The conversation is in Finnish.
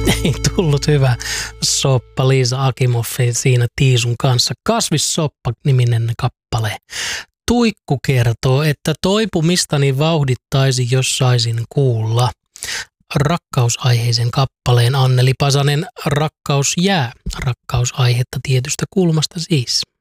Ei tullut hyvä soppa Liisa Akimoffin siinä Tiisun kanssa. Kasvissoppa-niminen kappale. Tuikku kertoo, että toipumistani vauhdittaisi, jos saisin kuulla rakkausaiheisen kappaleen. Anneli Pasanen, Rakkaus jää. Rakkausaihetta tietystä kulmasta siis.